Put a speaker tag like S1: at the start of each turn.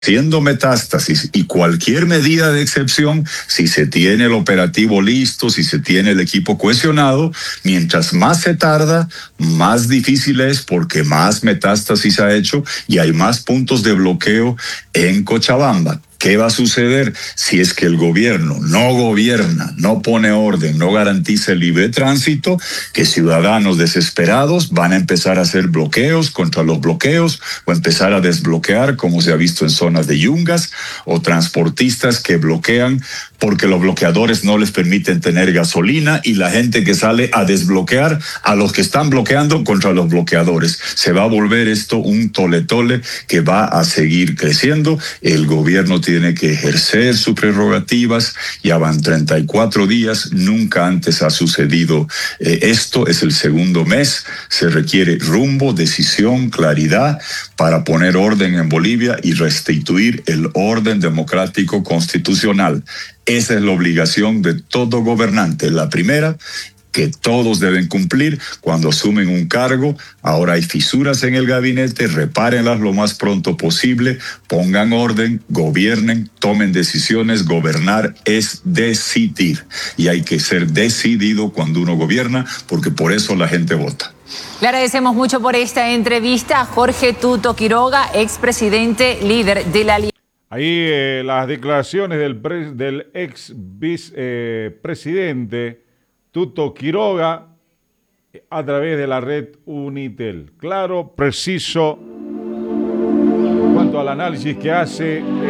S1: Siendo metástasis y cualquier medida de excepción, si se tiene el operativo listo, si se tiene el equipo cohesionado, mientras más se tarda, más difícil es porque más metástasis ha hecho y hay más puntos de bloqueo en Cochabamba. ¿Qué va a suceder si es que el gobierno no gobierna, no pone orden, no garantiza el libre tránsito? Que ciudadanos desesperados van a empezar a hacer bloqueos contra los bloqueos o empezar a desbloquear, como se ha visto en zonas de Yungas, o transportistas que bloquean porque los bloqueadores no les permiten tener gasolina y la gente que sale a desbloquear a los que están bloqueando contra los bloqueadores. Se va a volver esto un tole-tole que va a seguir creciendo. El gobierno tiene que ejercer sus prerrogativas. Ya van 34 días, nunca antes ha sucedido esto. Es el segundo mes. Se requiere rumbo, decisión, claridad para poner orden en Bolivia y restituir el orden democrático constitucional. Esa es la obligación de todo gobernante. La primera, que todos deben cumplir cuando asumen un cargo. Ahora hay fisuras en el gabinete, repárenlas lo más pronto posible, pongan orden, gobiernen, tomen decisiones. Gobernar es decidir y hay que ser decidido cuando uno gobierna, porque por eso la gente vota.
S2: Le agradecemos mucho por esta entrevista a Jorge Tuto Quiroga, expresidente líder de la Alianza.
S3: Ahí las declaraciones del ex vicepresidente Tuto Quiroga a través de la red Unitel. Claro, preciso en cuanto al análisis que hace